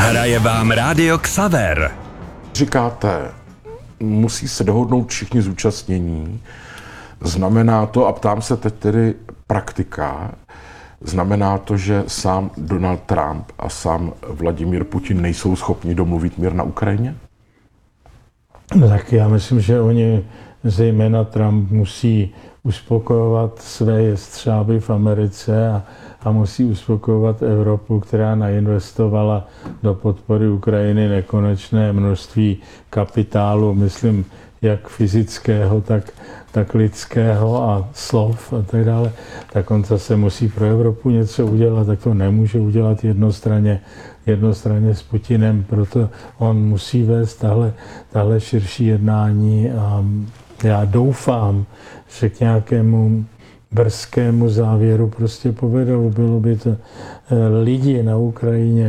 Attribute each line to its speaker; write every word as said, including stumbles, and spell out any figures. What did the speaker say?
Speaker 1: Hraje vám Rádio Xaver.
Speaker 2: Říkáte, musí se dohodnout všichni zúčastnění. Znamená to, a ptám se teď tedy praktika, znamená to, že sám Donald Trump a sám Vladimír Putin nejsou schopni domluvit mír na Ukrajině?
Speaker 3: No tak já myslím, že oni, zejména Trump, musí uspokojovat své jestřáby v Americe a, a musí uspokojovat Evropu, která nainvestovala do podpory Ukrajiny nekonečné množství kapitálu, myslím, jak fyzického, tak, tak lidského a slov a tak dále, tak on zase musí pro Evropu něco udělat, tak to nemůže udělat jednostranně, jednostranně s Putinem, proto on musí vést tahle, tahle širší jednání a já doufám, že k nějakému brzkému závěru prostě povedou. Bylo by to lidi na Ukrajině